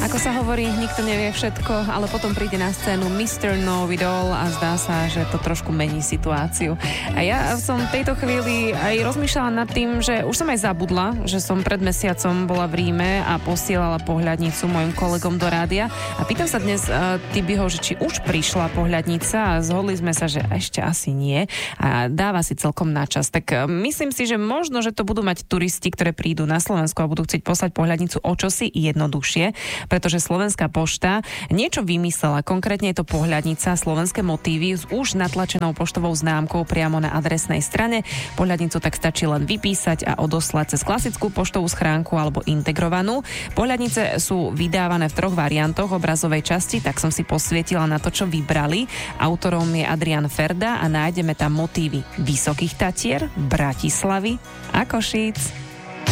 Ako sa hovorí, nikto nevie všetko, ale potom príde na scénu Mr. Know-it-all a zdá sa, že to trošku mení situáciu. A ja som v tejto chvíli aj rozmýšľala nad tým, že už som aj zabudla, že som pred mesiacom bola v Ríme a posielala pohľadnicu mojim kolegom do rádia. A pýtam sa dnes Tibiho, že či už prišla pohľadnica a zhodli sme sa, že ešte asi nie. A dáva si celkom na čas. Tak myslím si, že možno, že to budú mať turisti, ktoré prídu na Slovensku a budú chcieť poslať pohľadnicu o čosi jednoduchšie, pretože Slovenská pošta niečo vymyslela. Konkrétne je to pohľadnica Slovenské motívy s už natlačenou poštovou známkou priamo na adresnej strane. Pohľadnicu tak stačí len vypísať a odoslať cez klasickú poštovú schránku alebo integrovanú. Pohľadnice sú vydávané v 3 variantoch obrazovej časti, tak som si posvietila na to, čo vybrali. Autorom je Adrian Ferda a nájdeme tam motívy Vysokých Tatier, Bratislavy a Košíc.